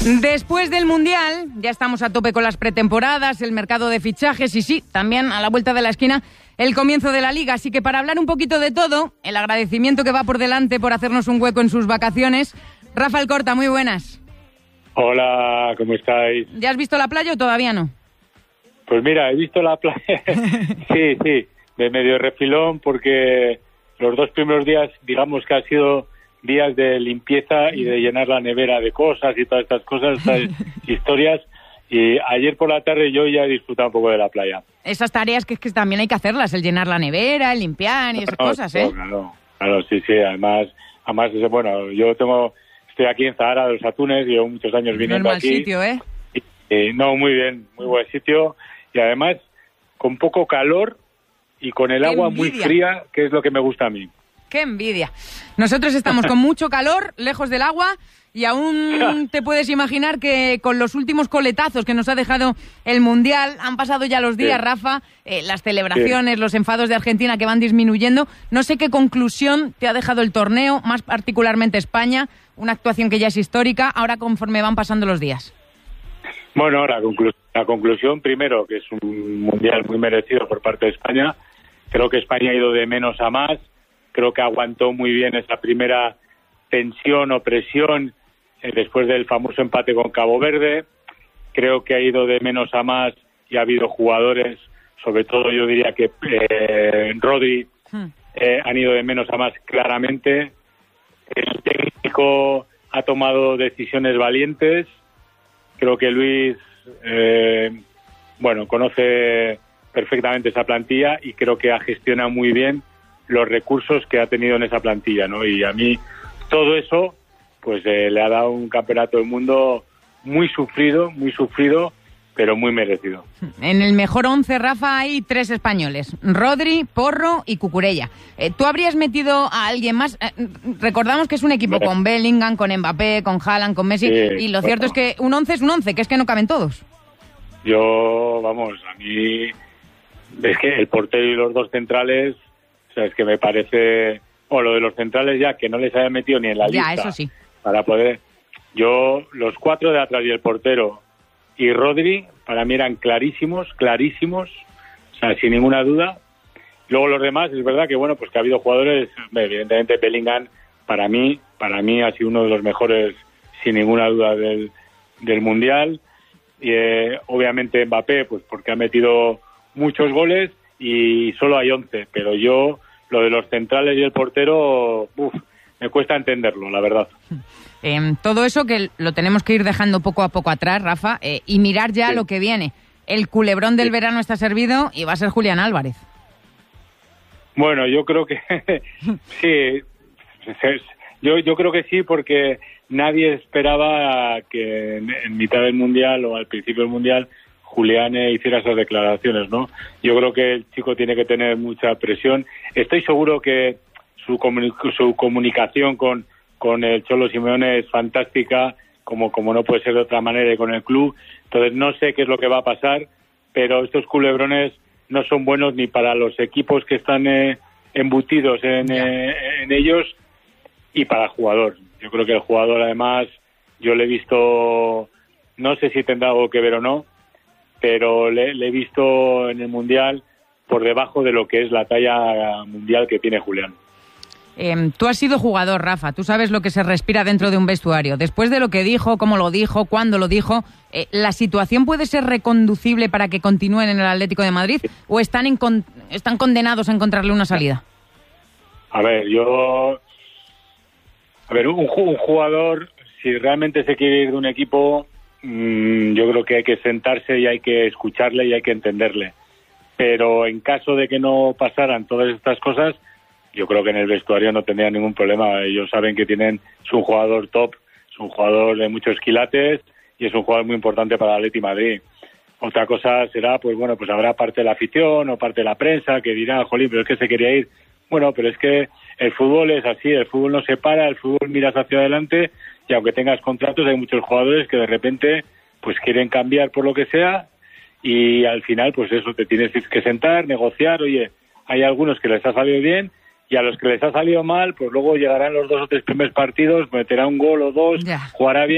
Después del Mundial, ya estamos a tope con las pretemporadas, el mercado de fichajes y sí, también a la vuelta de la esquina el comienzo de la Liga. Así que para hablar un poquito de todo, el agradecimiento que va por delante por hacernos un hueco en sus vacaciones, Rafa Alcorta, muy buenas. Hola, ¿cómo estáis? ¿Ya has visto la playa o todavía no? Pues mira, he visto la playa, sí, de medio refilón, porque los 2 primeros días, digamos que han sido días de limpieza y de llenar la nevera de cosas y todas estas cosas, estas historias, y ayer por la tarde yo ya he disfrutado un poco de la playa. Esas tareas que también hay que hacerlas, el llenar la nevera, el limpiar y esas cosas, ¿eh? Claro, sí, además, bueno, estoy aquí en Zahara de los Atunes, llevo muchos años viniendo aquí. No es mal sitio, ¿eh? No, muy bien, muy buen sitio, y además con poco calor y con el agua muy fría, que es lo que me gusta a mí. ¡Qué envidia! Nosotros estamos con mucho calor, lejos del agua, y aún te puedes imaginar que con los últimos coletazos que nos ha dejado el Mundial, han pasado ya los días, sí. Rafa, las celebraciones, sí. Los enfados de Argentina que van disminuyendo. No sé qué conclusión te ha dejado el torneo, más particularmente España, una actuación que ya es histórica, ahora conforme van pasando los días. Bueno, la conclusión, primero, que es un Mundial muy merecido por parte de España. Creo que España ha ido de menos a más. Creo que aguantó muy bien esa primera tensión o presión después del famoso empate con Cabo Verde. Creo que ha ido de menos a más y ha habido jugadores, sobre todo yo diría que Rodri, han ido de menos a más claramente. El técnico ha tomado decisiones valientes. Creo que Luis, conoce perfectamente esa plantilla y creo que ha gestionado muy bien los recursos que ha tenido en esa plantilla, ¿no? Y a mí todo eso pues le ha dado un campeonato del mundo muy sufrido, pero muy merecido. En el mejor 11, Rafa, hay 3 españoles: Rodri, Porro y Cucurella. ¿Tú habrías metido a alguien más? Recordamos que es un equipo con Bellingham, con Mbappé, con Haaland, con Messi, y lo cierto es que un 11 es un 11, que es que no caben todos. A mí es que el portero y los 2 centrales, o sea, es que me parece, lo de los centrales ya, que no les haya metido ni en la lista. Ya, eso sí. Para poder, los 4 de atrás y el portero y Rodri, para mí eran clarísimos, o sea, sin ninguna duda. Luego los demás, es verdad que pues que ha habido jugadores, evidentemente Bellingham, para mí ha sido uno de los mejores, sin ninguna duda, del Mundial. Y obviamente Mbappé, pues porque ha metido muchos goles y solo hay 11, pero lo de los centrales y el portero, me cuesta entenderlo, la verdad. Todo eso que lo tenemos que ir dejando poco a poco atrás, Rafa, y mirar ya lo que viene. El culebrón del verano está servido y va a ser Julián Álvarez. Bueno, yo creo que sí. Yo creo que sí, porque nadie esperaba que en mitad del Mundial o al principio del Mundial Julián hiciera esas declaraciones, ¿no? Yo creo que el chico tiene que tener mucha presión. Estoy seguro que su comunicación con el Cholo Simeone es fantástica, como no puede ser de otra manera, y con el club. Entonces no sé qué es lo que va a pasar, pero estos culebrones no son buenos ni para los equipos que están embutidos en ellos y para el jugador. Yo creo que el jugador, además, yo le he visto, no sé si tendrá algo que ver o no, pero le he visto en el Mundial por debajo de lo que es la talla mundial que tiene Julián. Tú has sido jugador, Rafa, tú sabes lo que se respira dentro de un vestuario. Después de lo que dijo, cómo lo dijo, cuándo lo dijo, ¿la situación puede ser reconducible para que continúen en el Atlético de Madrid o están condenados a encontrarle una salida? A ver, un jugador, si realmente se quiere ir de un equipo, yo creo que hay que sentarse y hay que escucharle y hay que entenderle. Pero en caso de que no pasaran todas estas cosas, yo creo que en el vestuario no tendría ningún problema. Ellos saben que es un jugador top, es un jugador de muchos quilates y es un jugador muy importante para el Atlético de Madrid. Otra cosa será, pues habrá parte de la afición o parte de la prensa que dirá, jolín, pero es que se quería ir. Bueno, pero es que el fútbol es así, el fútbol no se para, el fútbol miras hacia adelante y aunque tengas contratos hay muchos jugadores que de repente pues quieren cambiar por lo que sea y al final pues eso, te tienes que sentar, negociar. Oye, hay algunos que les ha salido bien y a los que les ha salido mal, pues luego llegarán los 2 o 3 primeros partidos, meterá un gol o 2, jugará bien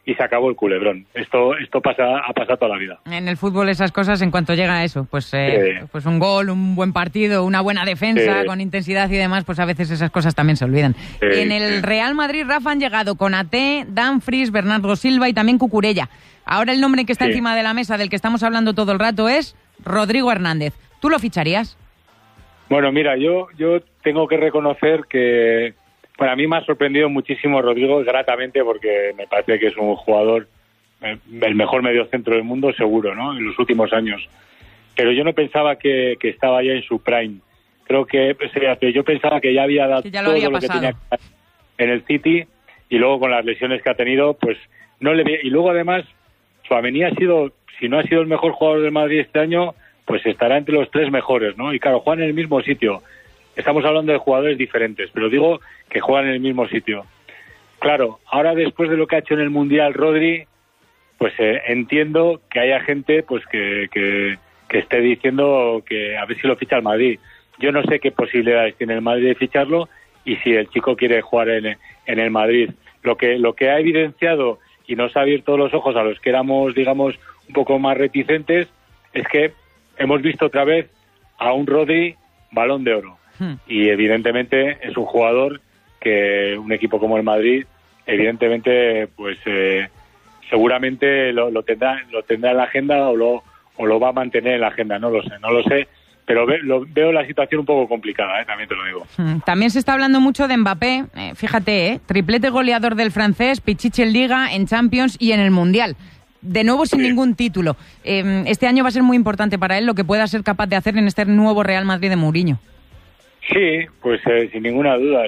y se acabó el culebrón. Esto ha pasado toda la vida. En el fútbol esas cosas, en cuanto llega a eso, pues un gol, un buen partido, una buena defensa con intensidad y demás, pues a veces esas cosas también se olvidan. En el Real Madrid, Rafa, han llegado Konaté, Dumfries, Bernardo Silva y también Cucurella. Ahora el nombre que está encima de la mesa, del que estamos hablando todo el rato, es Rodrigo Hernández. ¿Tú lo ficharías? Bueno, mira, yo tengo que reconocer que a mí me ha sorprendido muchísimo Rodrigo, gratamente, porque me parece que es un jugador, el mejor mediocentro del mundo, seguro, ¿no?, en los últimos años. Pero yo no pensaba que estaba ya en su prime. Creo que yo pensaba que ya había dado todo lo que tenía que dar en el City, y luego con las lesiones que ha tenido, pues no le veía. Y luego, además, Tchouaméni ha sido, si no ha sido el mejor jugador del Madrid este año, pues estará entre los 3 mejores, ¿no? Y claro, juegan en el mismo sitio. Estamos hablando de jugadores diferentes, pero digo que juegan en el mismo sitio. Claro, ahora después de lo que ha hecho en el Mundial Rodri, pues entiendo que haya gente pues que esté diciendo que a ver si lo ficha el Madrid. Yo no sé qué posibilidades tiene el Madrid de ficharlo y si el chico quiere jugar en el Madrid. Lo que ha evidenciado y nos ha abierto los ojos a los que éramos, digamos, un poco más reticentes, es que hemos visto otra vez a un Rodri Balón de Oro. Y evidentemente es un jugador que un equipo como el Madrid, evidentemente, pues seguramente lo tendrá en la agenda o lo va a mantener en la agenda. No lo sé, pero veo la situación un poco complicada, también te lo digo. También se está hablando mucho de Mbappé, fíjate, triplete goleador del francés, Pichichi en Liga, en Champions y en el Mundial. De nuevo sin ningún título. Este año va a ser muy importante para él lo que pueda ser capaz de hacer en este nuevo Real Madrid de Mourinho. Sí, pues sin ninguna duda.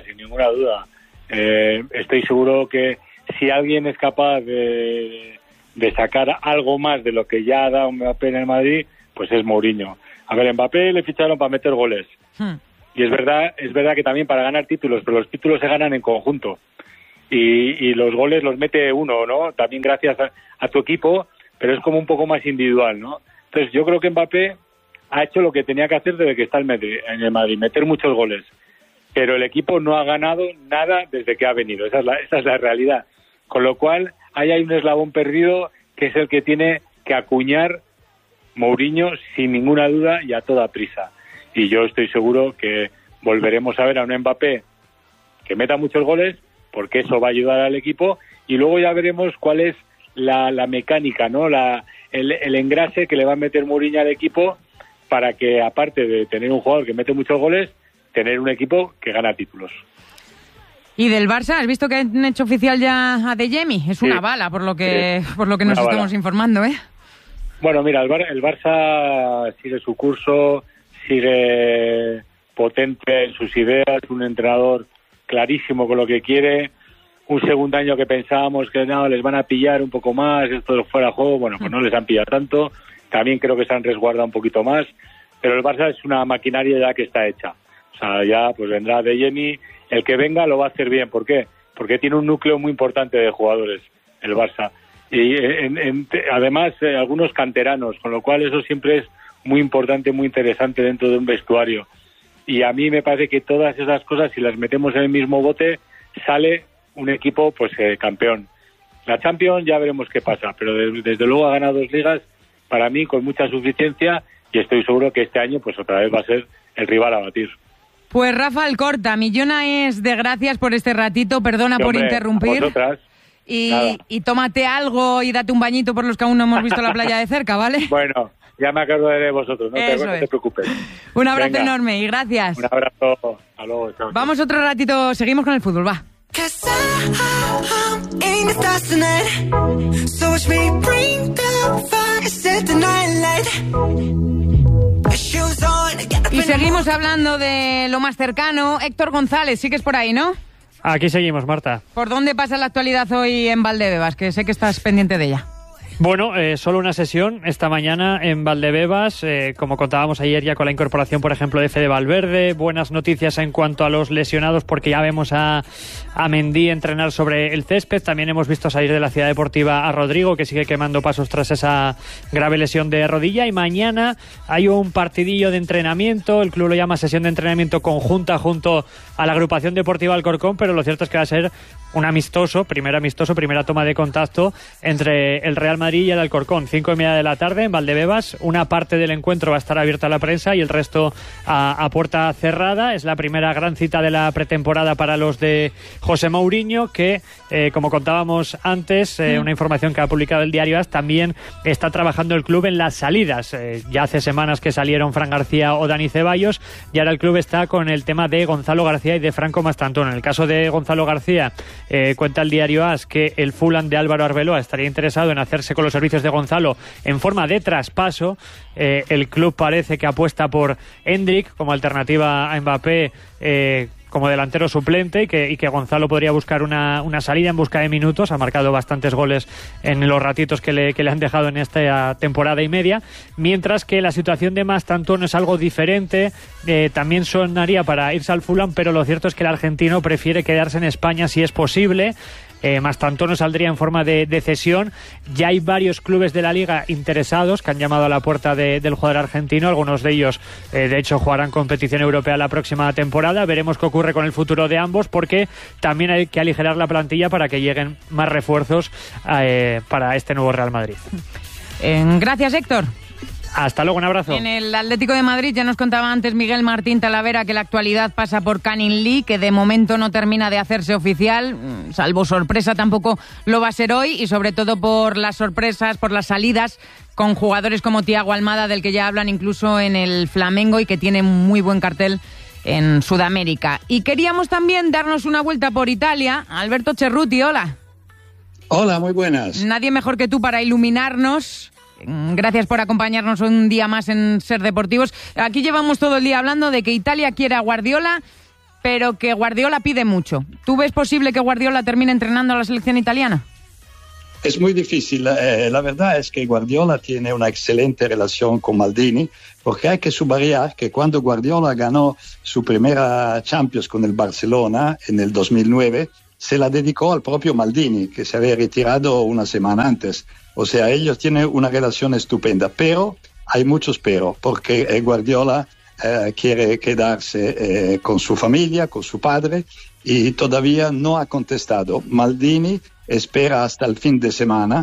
Estoy seguro que si alguien es capaz de sacar algo más de lo que ya ha dado Mbappé en el Madrid, pues es Mourinho. A ver, Mbappé le ficharon para meter goles. Y es verdad que también para ganar títulos, pero los títulos se ganan en conjunto. Y los goles los mete uno, ¿no? También gracias a tu equipo, pero es como un poco más individual, ¿no? Entonces yo creo que Mbappé ha hecho lo que tenía que hacer desde que está en el Madrid, meter muchos goles. Pero el equipo no ha ganado nada desde que ha venido, esa es la realidad. Con lo cual, ahí hay un eslabón perdido que es el que tiene que acuñar Mourinho sin ninguna duda y a toda prisa. Y yo estoy seguro que volveremos a ver a un Mbappé que meta muchos goles, porque eso va a ayudar al equipo, y luego ya veremos cuál es la mecánica, ¿no? El engrase que le va a meter Mourinho al equipo para que, aparte de tener un jugador que mete muchos goles, tener un equipo que gana títulos. Y del Barça, ¿has visto que han hecho oficial ya a Adeyemi? Es una bala, por lo que nos estamos informando, ¿eh? Bueno, mira, el Barça sigue su curso, sigue potente en sus ideas, un entrenador clarísimo con lo que quiere, un segundo año que pensábamos que no, les van a pillar un poco más, esto fuera de juego, bueno, pues no les han pillado tanto, también creo que se han resguardado un poquito más, pero el Barça es una maquinaria ya que está hecha, o sea, ya pues vendrá Adeyemi, el que venga lo va a hacer bien, ¿por qué? Porque tiene un núcleo muy importante de jugadores, el Barça, y además algunos canteranos, con lo cual eso siempre es muy importante, muy interesante dentro de un vestuario. Y a mí me parece que todas esas cosas, si las metemos en el mismo bote, sale un equipo pues campeón. La Champions ya veremos qué pasa, pero desde luego ha ganado 2 ligas, para mí con mucha suficiencia, y estoy seguro que este año pues otra vez va a ser el rival a batir. Pues Rafa Alcorta, millones de gracias por este ratito, perdona por interrumpir. Y tómate algo y date un bañito por los que aún no hemos visto la playa de cerca, ¿vale? Bueno, ya me acordaré de vosotros, no te preocupes. Un abrazo enorme y gracias. Un abrazo, hasta luego. Chao. Vamos otro ratito, seguimos con el fútbol, va. Y seguimos hablando de lo más cercano. Héctor González, sigues por ahí, ¿no? Aquí seguimos, Marta. ¿Por dónde pasa la actualidad hoy en Valdebebas? Que sé que estás pendiente de ella. Bueno, solo una sesión esta mañana en Valdebebas, como contábamos ayer ya con la incorporación, por ejemplo, de Fede Valverde. Buenas noticias en cuanto a los lesionados, porque ya vemos a Mendy entrenar sobre el césped. También hemos visto salir de la Ciudad Deportiva a Rodrigo, que sigue quemando pasos tras esa grave lesión de rodilla. Y mañana hay un partidillo de entrenamiento, el club lo llama sesión de entrenamiento conjunta junto a la agrupación deportiva Alcorcón, pero lo cierto es que va a ser un amistoso, primera toma de contacto entre el Real Madrid y el Alcorcón. 5:30 de la tarde en Valdebebas. Una parte del encuentro va a estar abierta a la prensa y el resto a puerta cerrada. Es la primera gran cita de la pretemporada para los de José Mourinho, que, como contábamos antes, una información que ha publicado el diario AS, también está trabajando el club en las salidas. Ya hace semanas que salieron Fran García o Dani Ceballos, y ahora el club está con el tema de Gonzalo García y de Franco Mastantón. En el caso de Gonzalo García, cuenta el diario AS que el Fulham de Álvaro Arbeloa estaría interesado en hacerse con los servicios de Gonzalo en forma de traspaso. El club parece que apuesta por Endrick como alternativa a Mbappé, como delantero suplente, y que Gonzalo podría buscar una salida en busca de minutos. Ha marcado bastantes goles en los ratitos que le han dejado en esta temporada y media, mientras que la situación de Mastantón es algo diferente. También sonaría para irse al Fulham, pero lo cierto es que el argentino prefiere quedarse en España si es posible. Mastantón saldría en forma de cesión. Ya hay varios clubes de la Liga interesados que han llamado a la puerta del jugador argentino. Algunos de ellos, de hecho, jugarán competición europea la próxima temporada. Veremos qué ocurre con el futuro de ambos, porque también hay que aligerar la plantilla para que lleguen más refuerzos para este nuevo Real Madrid. Gracias, Héctor. Hasta luego, un abrazo. En el Atlético de Madrid ya nos contaba antes Miguel Martín Talavera que la actualidad pasa por Canning Lee, que de momento no termina de hacerse oficial, salvo sorpresa tampoco lo va a ser hoy, y sobre todo por las sorpresas, por las salidas con jugadores como Thiago Almada, del que ya hablan incluso en el Flamengo y que tiene muy buen cartel en Sudamérica. Y queríamos también darnos una vuelta por Italia. Alberto Cerruti, hola. Hola, muy buenas. Nadie mejor que tú para iluminarnos. Gracias por acompañarnos un día más en Ser Deportivos. Aquí llevamos todo el día hablando de que Italia quiere a Guardiola, pero que Guardiola pide mucho. ¿Tú ves posible que Guardiola termine entrenando a la selección italiana? Es muy difícil. La verdad es que Guardiola tiene una excelente relación con Maldini, porque hay que subrayar que cuando Guardiola ganó su primera Champions con el Barcelona en el 2009, se la dedicó al propio Maldini, que se había retirado una semana antes. O sea, ellos tienen una relación estupenda, pero hay muchos pero, porque Guardiola quiere quedarse con su familia, con su padre, y todavía no ha contestado. Maldini espera hasta el fin de semana,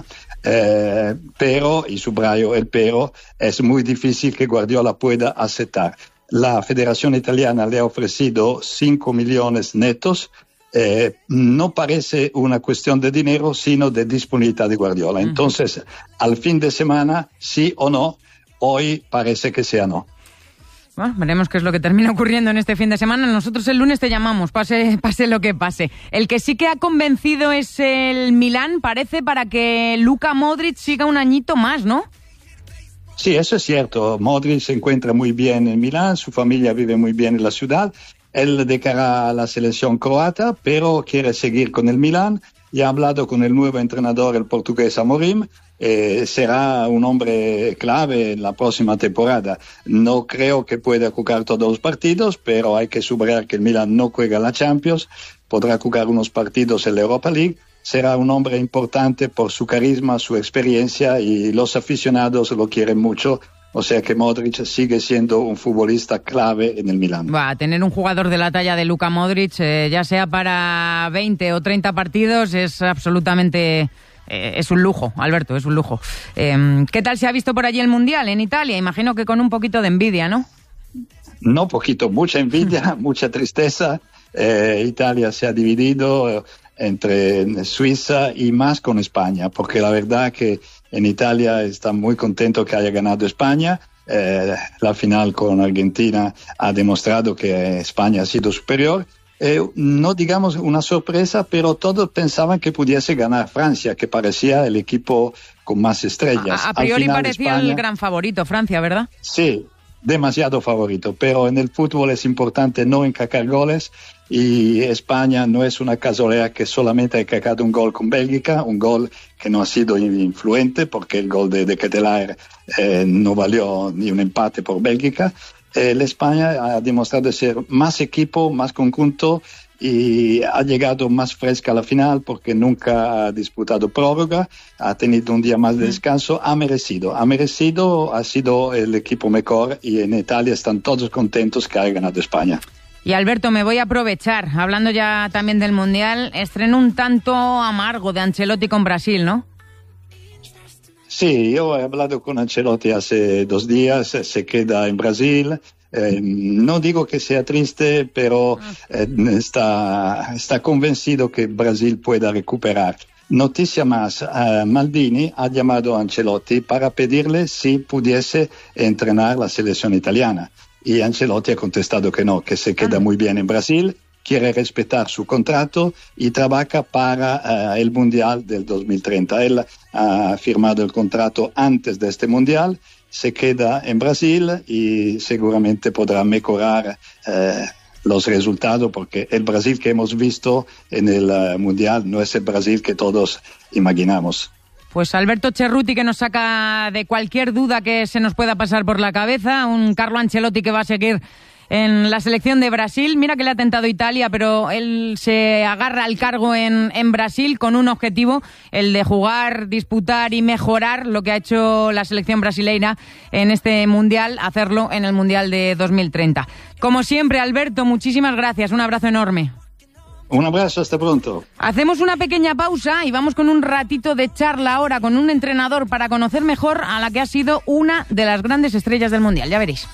pero, y subrayo el pero, es muy difícil que Guardiola pueda aceptar. La Federación Italiana le ha ofrecido 5 millones netos. No parece una cuestión de dinero, sino de disponibilidad de Guardiola. Entonces, al fin de semana, sí o no, hoy parece que sea no. Bueno, veremos qué es lo que termina ocurriendo en este fin de semana. Nosotros el lunes te llamamos, pase lo que pase. El que sí que ha convencido es el Milán, parece, para que Luka Modric siga un añito más, ¿no? Sí, eso es cierto. Modric se encuentra muy bien en Milán, su familia vive muy bien en la ciudad. Él de cara a la selección croata, pero quiere seguir con el Milán. Y ha hablado con el nuevo entrenador, el portugués Amorim. Será un hombre clave en la próxima temporada. No creo que pueda jugar todos los partidos, pero hay que subrayar que el Milán no juega la Champions. Podrá jugar unos partidos en la Europa League. Será un hombre importante por su carisma, su experiencia, y los aficionados lo quieren mucho. O sea que Modric sigue siendo un futbolista clave en el Milán. Va a tener un jugador de la talla de Luka Modric, ya sea para 20 o 30 partidos, es absolutamente... es un lujo, Alberto, es un lujo. ¿Qué tal se ha visto por allí el Mundial en Italia? Imagino que con un poquito de envidia, ¿no? No, poquito, mucha envidia, mucha tristeza. Italia se ha dividido entre Suiza y más con España, porque la verdad que en Italia están muy contentos que haya ganado España. La final con Argentina ha demostrado que España ha sido superior. No digamos una sorpresa, pero todos pensaban que pudiese ganar Francia, que parecía el equipo con más estrellas. A priori al final, parecía España, el gran favorito, Francia, ¿verdad? Sí, demasiado favorito, pero en el fútbol es importante no encajar goles y España no es una casualidad que solamente ha encajado un gol con Bélgica, un gol que no ha sido influente porque el gol de Ketelaere no valió ni un empate por Bélgica. España ha demostrado ser más equipo, más conjunto y ha llegado más fresca a la final porque nunca ha disputado prórroga, ha tenido un día más de descanso, ha merecido, ha sido el equipo mejor y en Italia están todos contentos que haya ganado España. Y Alberto, me voy a aprovechar, hablando ya también del Mundial, estreno un tanto amargo de Ancelotti con Brasil, ¿no? Sí, yo he hablado con Ancelotti hace 2 días, se queda en Brasil. No digo que sea triste, pero está convencido que Brasil pueda recuperar. Noticia más, Maldini ha llamado a Ancelotti para pedirle si pudiese entrenar la selección italiana. Y Ancelotti ha contestado que no, que se queda muy bien en Brasil, quiere respetar su contrato y trabaja para el Mundial del 2030. Él ha firmado el contrato antes de este Mundial, se queda en Brasil y seguramente podrá mejorar los resultados porque el Brasil que hemos visto en el Mundial no es el Brasil que todos imaginamos. Pues Alberto Cerruti, que nos saca de cualquier duda que se nos pueda pasar por la cabeza, un Carlo Ancelotti que va a seguir en la selección de Brasil. Mira que le ha tentado Italia, pero él se agarra al cargo en Brasil con un objetivo, el de jugar, disputar y mejorar lo que ha hecho la selección brasileña en este Mundial, hacerlo en el Mundial de 2030. Como siempre, Alberto, muchísimas gracias, un abrazo enorme. Un abrazo, hasta pronto. Hacemos una pequeña pausa y vamos con un ratito de charla ahora con un entrenador para conocer mejor a la que ha sido una de las grandes estrellas del Mundial, ya veréis.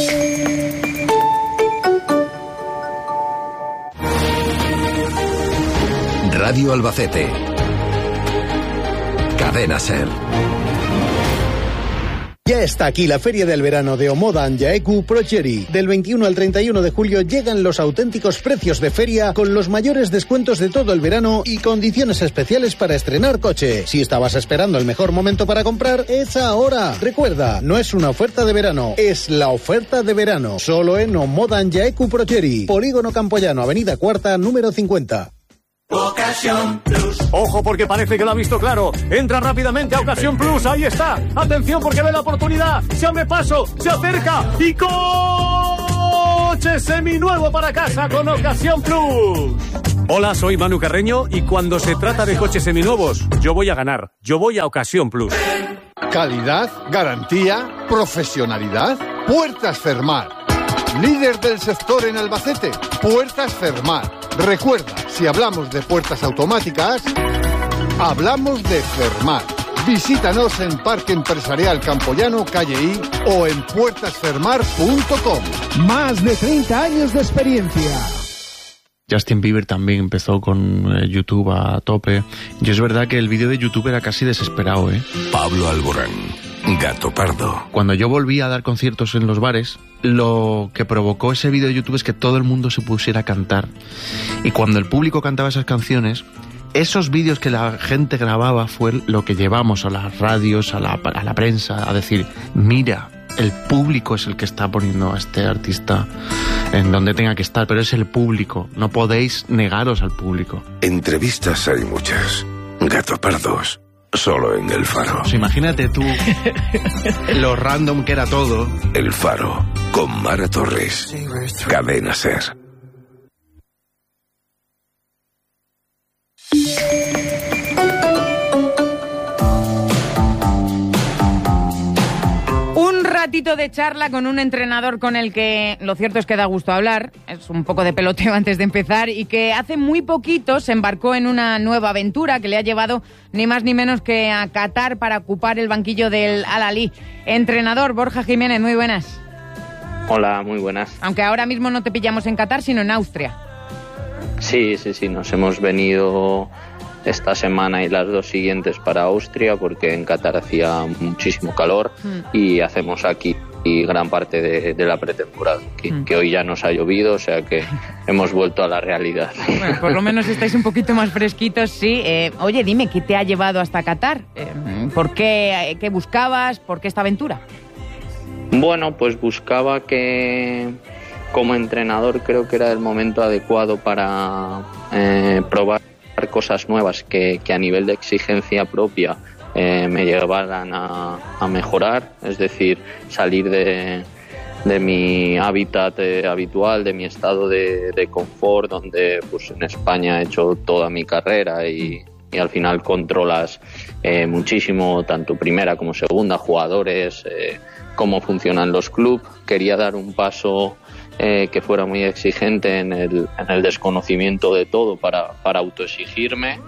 Radio Albacete. Cadena SER. Ya está aquí la Feria del Verano de Omoda Jaeku Procheri. Del 21 al 31 de julio llegan los auténticos precios de feria con los mayores descuentos de todo el verano y condiciones especiales para estrenar coche. Si estabas esperando el mejor momento para comprar, es ahora. Recuerda, no es una oferta de verano, es la oferta de verano. Solo en Omoda Jaeku Procheri. Polígono Campoyano, Avenida Cuarta, número 50. Ocasión Plus. Ojo porque parece que lo ha visto claro. Entra rápidamente a Ocasión Plus. Ahí está. Atención porque ve la oportunidad. Se abre paso. Se acerca. Y coche seminuevo para casa con Ocasión Plus. Hola, soy Manu Carreño y cuando se trata de coches seminuevos, yo voy a ganar. Yo voy a Ocasión Plus. Calidad, garantía, profesionalidad. Puertas Fermar. Líder del sector en Albacete. Puertas Fermar. Recuerda, si hablamos de puertas automáticas, hablamos de Fermar. Visítanos en Parque Empresarial Campoyano, calle I, o en puertasfermar.com. Más de 30 años de experiencia. Justin Bieber también empezó con YouTube a tope. Y es verdad que el vídeo de YouTube era casi desesperado, ¿eh? Pablo Alborán, Gato Pardo. Cuando yo volví a dar conciertos en los bares, lo que provocó ese vídeo de YouTube es que todo el mundo se pusiera a cantar. Y cuando el público cantaba esas canciones, esos vídeos que la gente grababa fue lo que llevamos a las radios, a la prensa, a decir, mira, el público es el que está poniendo a este artista en donde tenga que estar, pero es el público, no podéis negaros al público. Entrevistas hay muchas, Gato Pardos, solo en El Faro. Pues imagínate tú lo random que era todo. El Faro, con Mara Torres, Cadena SER. Ratito de charla con un entrenador con el que lo cierto es que da gusto hablar, es un poco de peloteo antes de empezar, y que hace muy poquito se embarcó en una nueva aventura que le ha llevado ni más ni menos que a Qatar para ocupar el banquillo del Al-Ahly. Entrenador Borja Jiménez, muy buenas. Hola, muy buenas. Aunque ahora mismo no te pillamos en Qatar, sino en Austria. Sí, nos hemos venido esta semana y las 2 siguientes para Austria porque en Qatar hacía muchísimo calor y hacemos aquí gran parte de la pretemporada, que hoy ya nos ha llovido, o sea que hemos vuelto a la realidad. Bueno, por lo menos estáis un poquito más fresquitos, sí. Oye, dime, ¿qué te ha llevado hasta Qatar? ¿Por qué? ¿Qué buscabas? ¿Por qué esta aventura? Bueno, pues buscaba que como entrenador creo que era el momento adecuado para probar cosas nuevas que a nivel de exigencia propia me llevaran a mejorar, es decir, salir de mi hábitat habitual, de mi estado de confort, donde pues en España he hecho toda mi carrera y al final controlas muchísimo, tanto primera como segunda, jugadores, cómo funcionan los clubes. Quería dar un paso que fuera muy exigente en el desconocimiento de todo para autoexigirme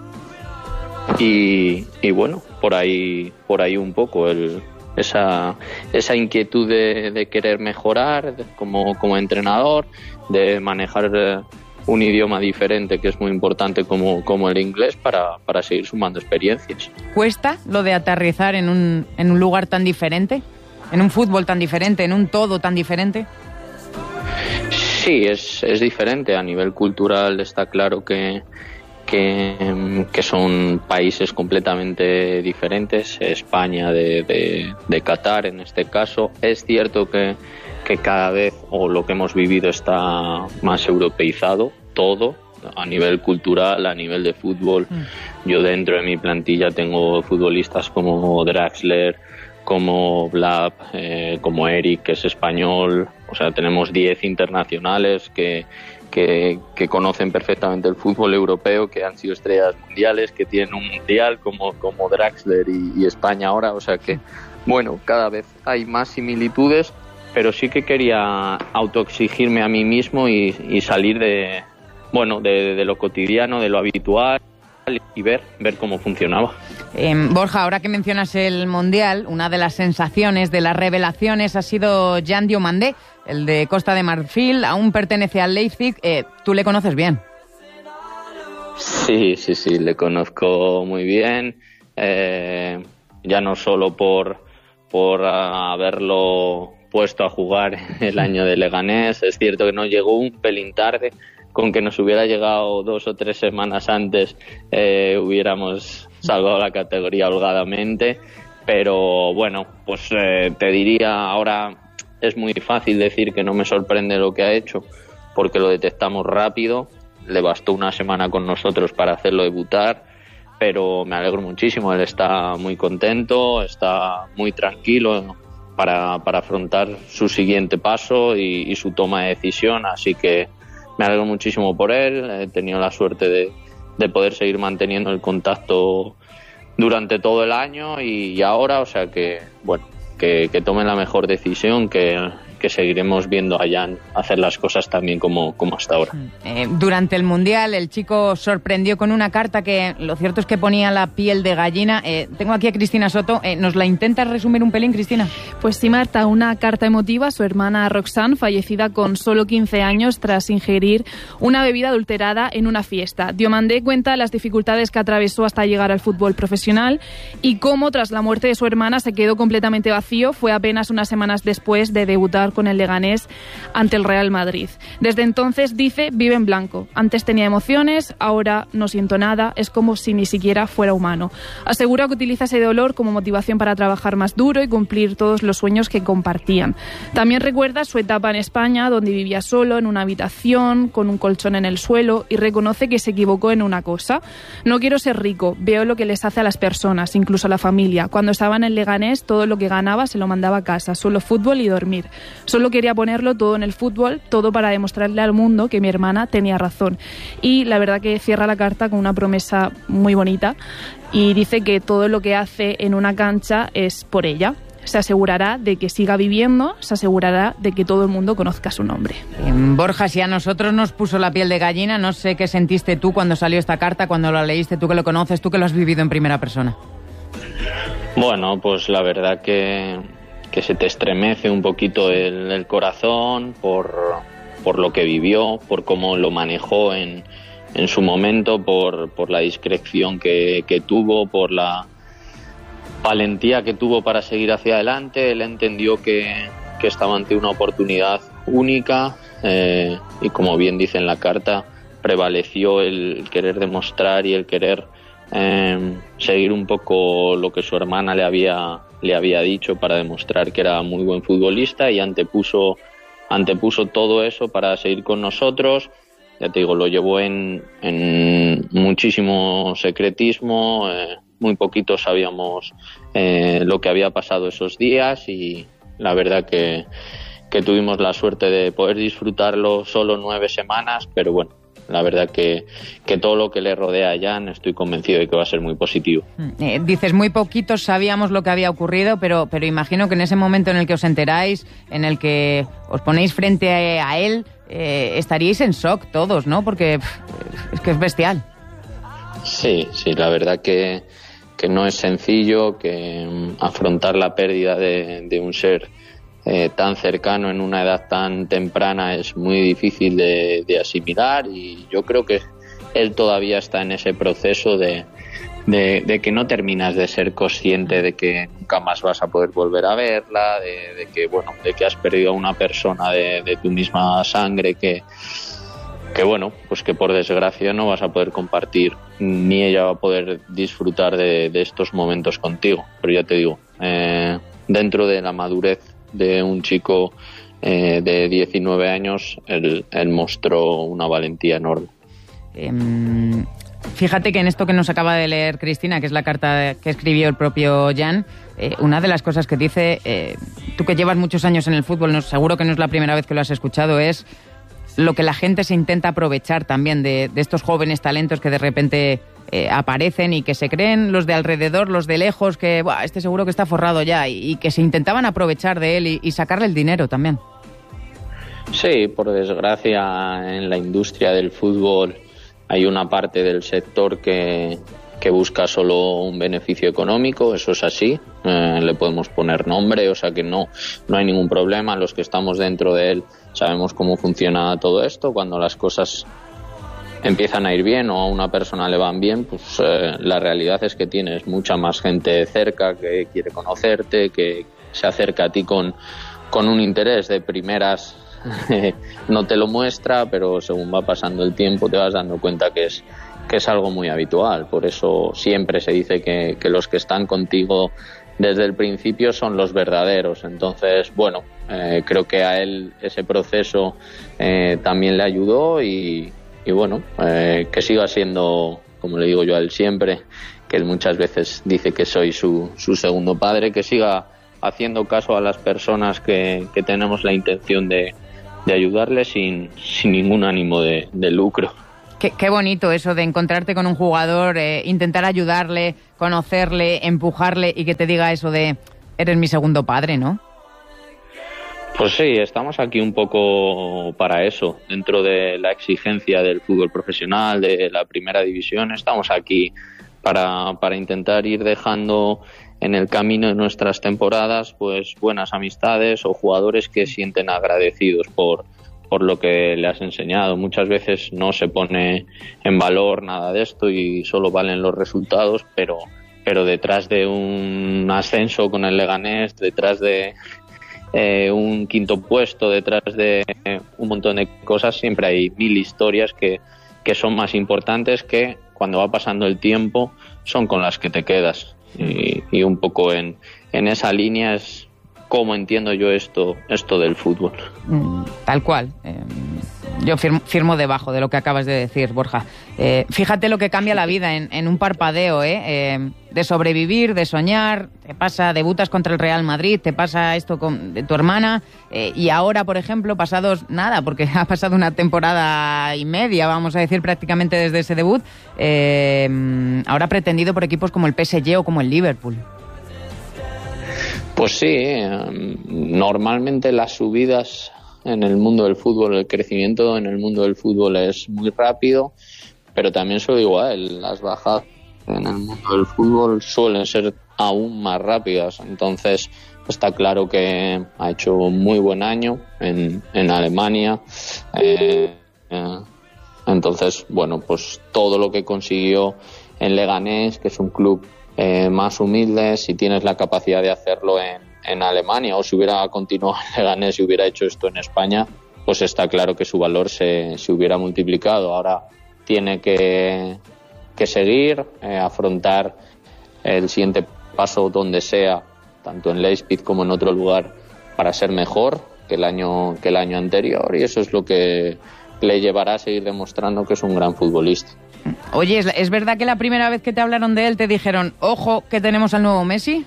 y bueno, por ahí un poco esa inquietud de querer mejorar como entrenador, de manejar un idioma diferente que es muy importante como el inglés para seguir sumando experiencias. ¿Cuesta lo de aterrizar en un lugar tan diferente? ¿En un fútbol tan diferente? ¿En un todo tan diferente? Sí, es diferente. A nivel cultural está claro que son países completamente diferentes. España de Qatar en este caso. Es cierto que cada vez, o lo que hemos vivido, está más europeizado todo, a nivel cultural, a nivel de fútbol. Yo dentro de mi plantilla tengo futbolistas como Draxler, como Blab, como Eric, que es español. O sea, tenemos 10 internacionales que conocen perfectamente el fútbol europeo, que han sido estrellas mundiales, que tienen un mundial como Draxler y España ahora. O sea que, bueno, cada vez hay más similitudes, pero sí que quería autoexigirme a mí mismo y salir de lo cotidiano, de lo habitual, y ver cómo funcionaba. Borja, ahora que mencionas el Mundial, una de las sensaciones, de las revelaciones, ha sido Jan Diomandé, el de Costa de Marfil. Aún pertenece al Leipzig. ¿Tú le conoces bien? Sí, le conozco muy bien. Ya no solo por haberlo puesto a jugar el año de Leganés. Es cierto que no llegó un pelín tarde. Con que nos hubiera llegado 2 o 3 semanas antes hubiéramos salvado la categoría holgadamente, pero bueno, pues te diría, ahora es muy fácil decir que no me sorprende lo que ha hecho porque lo detectamos rápido. Le bastó una semana con nosotros para hacerlo debutar, pero me alegro muchísimo. Él está muy contento, está muy tranquilo para afrontar su siguiente paso y su toma de decisión, así que me alegro muchísimo por él. He tenido la suerte de poder seguir manteniendo el contacto durante todo el año y ahora, o sea que, bueno, que tome la mejor decisión, que seguiremos viendo a Jan hacer las cosas también como hasta ahora. Durante el Mundial el chico sorprendió con una carta que lo cierto es que ponía la piel de gallina. Tengo aquí a Cristina Soto. ¿Nos la intentas resumir un pelín, Cristina? Pues sí, Marta, una carta emotiva a su hermana Roxanne, fallecida con solo 15 años tras ingerir una bebida adulterada en una fiesta. Diomandé cuenta las dificultades que atravesó hasta llegar al fútbol profesional y cómo tras la muerte de su hermana se quedó completamente vacío. Fue apenas unas semanas después de debutar con el Leganés ante el Real Madrid. Desde entonces, dice, vive en blanco. Antes tenía emociones, ahora no siento nada, es como si ni siquiera fuera humano. Asegura que utiliza ese dolor como motivación para trabajar más duro y cumplir todos los sueños que compartían. También recuerda su etapa en España, donde vivía solo en una habitación, con un colchón en el suelo, y reconoce que se equivocó en una cosa. No quiero ser rico, veo lo que les hace a las personas, incluso a la familia. Cuando estaba en el Leganés, todo lo que ganaba se lo mandaba a casa, solo fútbol y dormir. Solo quería ponerlo todo en el fútbol, todo para demostrarle al mundo que mi hermana tenía razón. Y la verdad que cierra la carta con una promesa muy bonita y dice que todo lo que hace en una cancha es por ella. Se asegurará de que siga viviendo, se asegurará de que todo el mundo conozca su nombre. Borja, si a nosotros nos puso la piel de gallina, no sé qué sentiste tú cuando salió esta carta, cuando la leíste, tú que lo conoces, tú que lo has vivido en primera persona. Bueno, pues la verdad que se te estremece un poquito el corazón por lo que vivió, por cómo lo manejó en su momento, por la discreción que tuvo, por la valentía que tuvo para seguir hacia adelante. Él entendió que estaba ante una oportunidad única y, como bien dice en la carta, prevaleció el querer demostrar y el querer seguir un poco lo que su hermana le había dicho para demostrar que era muy buen futbolista, y antepuso todo eso para seguir con nosotros. Ya te digo, lo llevó en muchísimo secretismo, muy poquito sabíamos lo que había pasado esos días, y la verdad que tuvimos la suerte de poder disfrutarlo solo 9 semanas, pero bueno, la verdad que todo lo que le rodea a Jan estoy convencido de que va a ser muy positivo. Dices, muy poquitos sabíamos lo que había ocurrido, pero imagino que en ese momento en el que os enteráis, en el que os ponéis frente a él, estaríais en shock todos, ¿no? Porque es que es bestial. Sí, la verdad que no es sencillo, que afrontar la pérdida de un ser tan cercano en una edad tan temprana es muy difícil de asimilar, y yo creo que él todavía está en ese proceso de que no terminas de ser consciente de que nunca más vas a poder volver a verla, de que has perdido a una persona de tu misma sangre que bueno, pues que por desgracia no vas a poder compartir, ni ella va a poder disfrutar de estos momentos contigo. Pero ya te digo, dentro de la madurez de un chico de 19 años, él mostró una valentía enorme. Fíjate que en esto que nos acaba de leer Cristina, que es la carta que escribió el propio Jan, una de las cosas que dice, tú que llevas muchos años en el fútbol, seguro que no es la primera vez que lo has escuchado, es lo que la gente se intenta aprovechar también de estos jóvenes talentos que de repente aparecen y que se creen los de alrededor, los de lejos, que este seguro que está forrado ya, y que se intentaban aprovechar de él y sacarle el dinero también. Sí, por desgracia en la industria del fútbol hay una parte del sector que busca solo un beneficio económico, eso es así, le podemos poner nombre, o sea que no hay ningún problema, los que estamos dentro de él sabemos cómo funciona todo esto. Cuando las cosas empiezan a ir bien o a una persona le van bien, pues la realidad es que tienes mucha más gente cerca que quiere conocerte, que se acerca a ti con un interés. De primeras no te lo muestra, pero según va pasando el tiempo te vas dando cuenta que es algo muy habitual. Por eso siempre se dice que los que están contigo desde el principio son los verdaderos. Entonces, bueno, creo que a él ese proceso también le ayudó, y bueno, que siga siendo, como le digo yo a él siempre, que él muchas veces dice que soy su segundo padre, que siga haciendo caso a las personas que tenemos la intención de ayudarle sin ningún ánimo de lucro. Qué bonito eso de encontrarte con un jugador, intentar ayudarle, conocerle, empujarle, y que te diga eso de eres mi segundo padre, ¿no? Pues sí, estamos aquí un poco para eso. Dentro de la exigencia del fútbol profesional, de la primera división, estamos aquí para intentar ir dejando en el camino de nuestras temporadas pues buenas amistades o jugadores que sienten agradecidos por lo que le has enseñado. Muchas veces no se pone en valor nada de esto y solo valen los resultados, pero detrás de un ascenso con el Leganés, detrás de un quinto puesto, detrás de un montón de cosas, siempre hay 1000 historias que son más importantes, que cuando va pasando el tiempo son con las que te quedas. Y un poco en esa línea es como entiendo yo esto del fútbol. Tal cual. Yo firmo debajo de lo que acabas de decir, Borja. Fíjate lo que cambia la vida en un parpadeo, de sobrevivir, de soñar. Te pasa, debutas contra el Real Madrid, te pasa esto de tu hermana, y ahora, por ejemplo, porque ha pasado una temporada y media, vamos a decir, prácticamente desde ese debut, ahora pretendido por equipos como el PSG o como el Liverpool. Pues sí, normalmente las subidas en el mundo del fútbol, el crecimiento en el mundo del fútbol es muy rápido, pero también suele igual, las bajadas en el mundo del fútbol suelen ser aún más rápidas. Entonces está claro que ha hecho un muy buen año en Alemania, entonces bueno, pues todo lo que consiguió en Leganés, que es un club más humilde, si tienes la capacidad de hacerlo en Alemania, o si hubiera continuado en Leganés y hubiera hecho esto en España, pues está claro que su valor se hubiera multiplicado. Ahora tiene que seguir, afrontar el siguiente paso donde sea, tanto en Leipzig como en otro lugar, para ser mejor que el año anterior, y eso es lo que le llevará a seguir demostrando que es un gran futbolista. Oye, ¿es verdad que la primera vez que te hablaron de él te dijeron, ojo, que tenemos al nuevo Messi?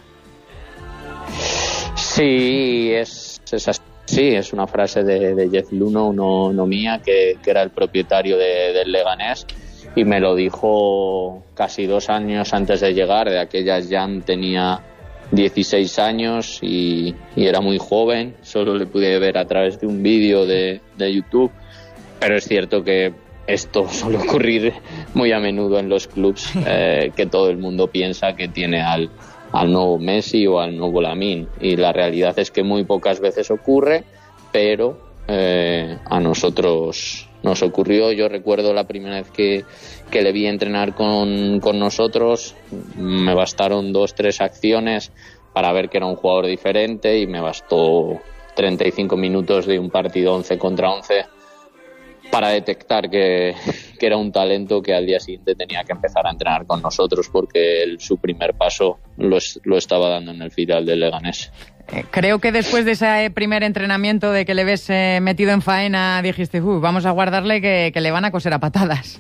Sí, es así, es una frase de Jeff Luno, no mía, que era el propietario del Leganés, y me lo dijo casi 2 años antes de llegar. De aquellas Jan tenía 16 años y era muy joven, solo le pude ver a través de un vídeo de YouTube, pero es cierto que esto suele ocurrir muy a menudo en los clubs, que todo el mundo piensa que tiene al nuevo Messi o al nuevo Lamine, y la realidad es que muy pocas veces ocurre, pero a nosotros nos ocurrió. Yo recuerdo la primera vez que le vi entrenar con nosotros, me bastaron 2-3 acciones para ver que era un jugador diferente, y me bastó 35 minutos de un partido 11 contra 11 para detectar que era un talento que al día siguiente tenía que empezar a entrenar con nosotros, porque su primer paso lo estaba dando en el filial del Leganés. Creo que después de ese primer entrenamiento de que le ves metido en faena, dijiste, vamos a guardarle que le van a coser a patadas.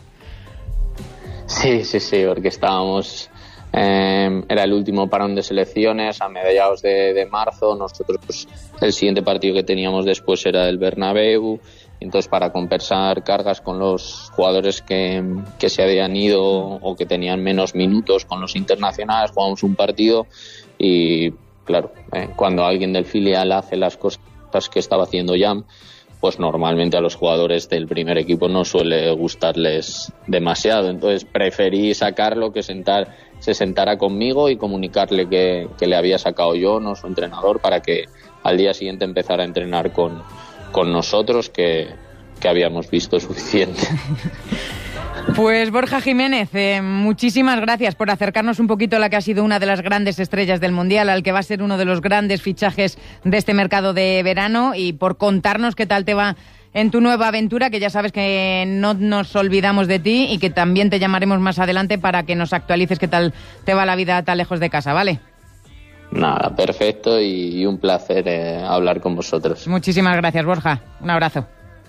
Sí, porque estábamos... era el último parón de selecciones a mediados de marzo. Nosotros, pues, el siguiente partido que teníamos después era el Bernabéu. Entonces, para compensar cargas con los jugadores que se habían ido o que tenían menos minutos con los internacionales, jugamos un partido y, claro, cuando alguien del filial hace las cosas que estaba haciendo Jan, pues normalmente a los jugadores del primer equipo no suele gustarles demasiado. Entonces preferí sacarlo, que se sentara conmigo y comunicarle que le había sacado yo, no su entrenador, para que al día siguiente empezara a entrenar con nosotros, que habíamos visto suficiente. Pues Borja Jiménez, muchísimas gracias por acercarnos un poquito a la que ha sido una de las grandes estrellas del Mundial, al que va a ser uno de los grandes fichajes de este mercado de verano, y por contarnos qué tal te va en tu nueva aventura, que ya sabes que no nos olvidamos de ti y que también te llamaremos más adelante para que nos actualices qué tal te va la vida tan lejos de casa, ¿vale? Nada, perfecto, y un placer hablar con vosotros. Muchísimas gracias, Borja. Un abrazo.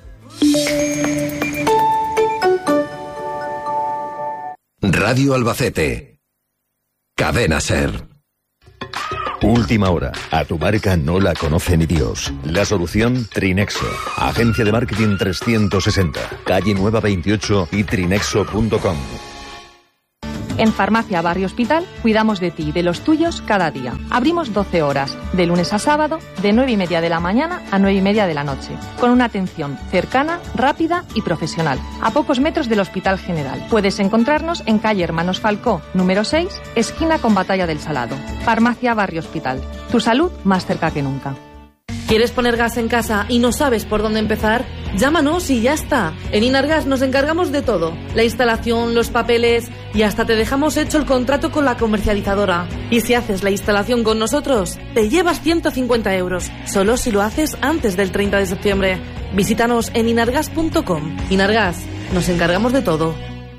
Radio Albacete. Cadena SER. Última hora. A tu marca no la conoce ni Dios. La solución, Trinexo. Agencia de Marketing 360. Calle Nueva 28 y trinexo.com. En Farmacia Barrio Hospital cuidamos de ti y de los tuyos cada día. Abrimos 12 horas, de lunes a sábado, de 9:30 de la mañana a 9:30 de la noche, con una atención cercana, rápida y profesional, a pocos metros del Hospital General. Puedes encontrarnos en calle Hermanos Falcó, número 6, esquina con Batalla del Salado. Farmacia Barrio Hospital. Tu salud más cerca que nunca. ¿Quieres poner gas en casa y no sabes por dónde empezar? Llámanos y ya está. En Inargas nos encargamos de todo. La instalación, los papeles y hasta te dejamos hecho el contrato con la comercializadora. Y si haces la instalación con nosotros, te llevas 150 euros. Solo si lo haces antes del 30 de septiembre. Visítanos en inargas.com. Inargas, nos encargamos de todo.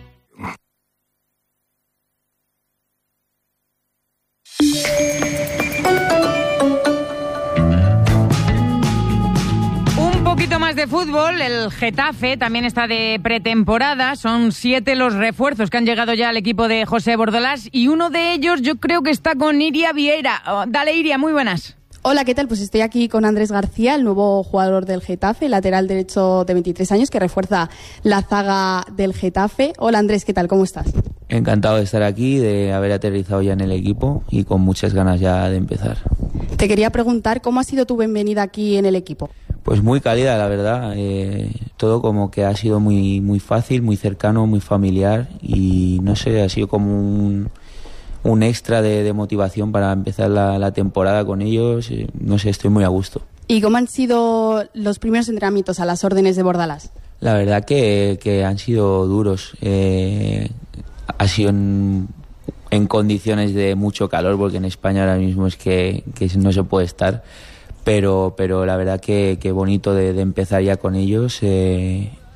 Más de fútbol, el Getafe también está de pretemporada, son 7 los refuerzos que han llegado ya al equipo de José Bordalás, y uno de ellos yo creo que está con Iria Vieira. Dale, Iria, muy buenas. Hola, ¿qué tal? Pues estoy aquí con Andrés García, el nuevo jugador del Getafe, lateral derecho de 23 años, que refuerza la zaga del Getafe. Hola Andrés, ¿qué tal? ¿Cómo estás? Encantado de estar aquí, de haber aterrizado ya en el equipo y con muchas ganas ya de empezar. Te quería preguntar, ¿cómo ha sido tu bienvenida aquí en el equipo? Pues muy cálida, la verdad. Todo como que ha sido muy, muy fácil, muy cercano, muy familiar, y no sé, ha sido como un extra de motivación para empezar la temporada con ellos. No sé, estoy muy a gusto. ¿Y cómo han sido los primeros entrenamientos a las órdenes de Bordalás? La verdad que han sido duros. Ha sido en condiciones de mucho calor, porque en España ahora mismo es que no se puede estar. Pero la verdad que bonito de empezar ya con ellos,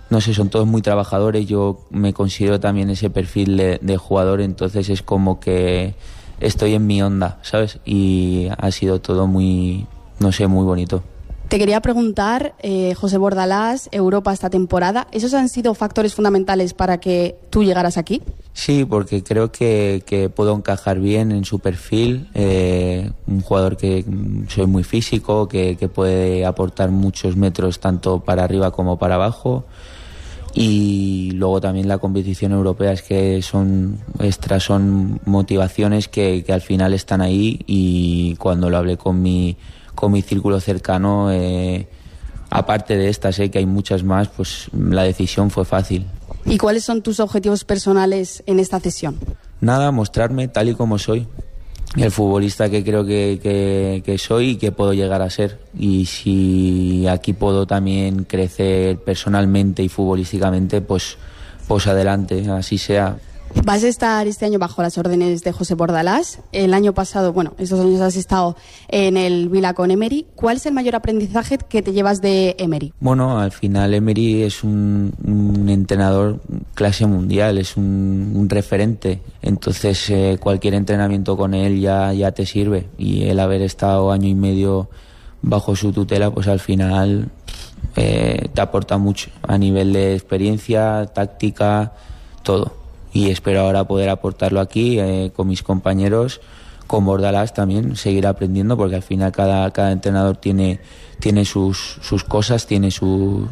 no sé, son todos muy trabajadores. Yo me considero también ese perfil de jugador, entonces es como que estoy en mi onda, ¿sabes? Y ha sido todo muy, no sé, muy bonito. Te quería preguntar, José Bordalás, Europa esta temporada, ¿esos han sido factores fundamentales para que tú llegaras aquí? Sí, porque creo que puedo encajar bien en su perfil, un jugador que soy muy físico, que puede aportar muchos metros tanto para arriba como para abajo, y luego también la competición europea, es que son motivaciones que al final están ahí, y cuando lo hablé con mi círculo cercano, aparte de estas, que hay muchas más, pues la decisión fue fácil. ¿Y cuáles son tus objetivos personales en esta cesión? Nada, mostrarme tal y como soy, el futbolista que creo que soy y que puedo llegar a ser. Y si aquí puedo también crecer personalmente y futbolísticamente, pues adelante, así sea. Vas a estar este año bajo las órdenes de José Bordalás. El año pasado, estos años has estado en el Vila con Emery. ¿Cuál es el mayor aprendizaje que te llevas de Emery? Bueno, al final Emery es un entrenador clase mundial, es un referente. Entonces cualquier entrenamiento con él ya te sirve. Y el haber estado año y medio bajo su tutela, pues al final te aporta mucho a nivel de experiencia, táctica, todo. Y espero ahora poder aportarlo aquí con mis compañeros, con Bordalás también, seguir aprendiendo, porque al final cada entrenador tiene sus cosas, tiene sus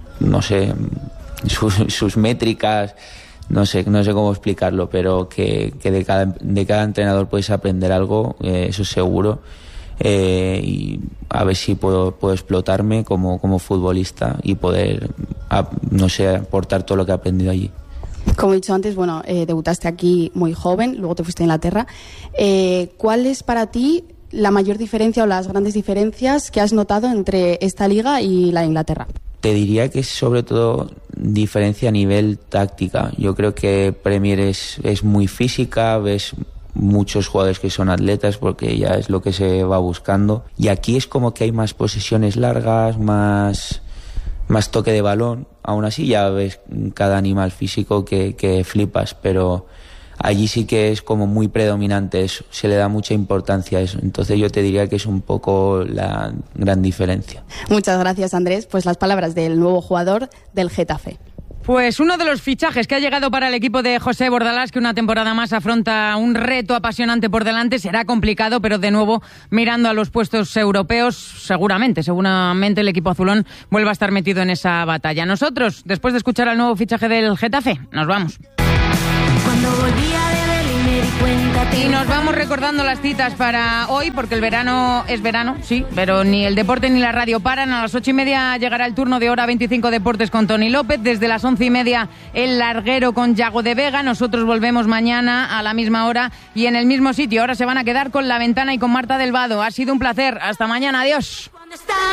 métricas, no sé cómo explicarlo, pero que de cada entrenador puedes aprender algo, eso es seguro. Y a ver si puedo explotarme como futbolista y poder, aportar todo lo que he aprendido allí. Como he dicho antes, debutaste aquí muy joven, luego te fuiste a Inglaterra. ¿Cuál es para ti la mayor diferencia o las grandes diferencias que has notado entre esta liga y la de Inglaterra? Te diría que es sobre todo diferencia a nivel táctica. Yo creo que Premier es muy física, ves muchos jugadores que son atletas porque ya es lo que se va buscando. Y aquí es como que hay más posesiones largas, más toque de balón. Aún así ya ves cada animal físico que flipas, pero allí sí que es como muy predominante eso, se le da mucha importancia a eso. Entonces yo te diría que es un poco la gran diferencia. Muchas gracias, Andrés. Pues las palabras del nuevo jugador del Getafe. Pues uno de los fichajes que ha llegado para el equipo de José Bordalás, que una temporada más afronta un reto apasionante por delante, será complicado, pero de nuevo, mirando a los puestos europeos, seguramente el equipo azulón vuelva a estar metido en esa batalla. Nosotros, después de escuchar al nuevo fichaje del Getafe, nos vamos. Cuando volvía de Berlín me di cuenta. Y nos vamos recordando las citas para hoy, porque el verano es verano, sí, pero ni el deporte ni la radio paran. A las 8:30 llegará el turno de Hora 25 Deportes con Toni López. Desde las 11:30 el larguero con Yago de Vega. Nosotros volvemos mañana a la misma hora y en el mismo sitio. Ahora se van a quedar con La Ventana y con Marta del Vado. Ha sido un placer. Hasta mañana. Adiós.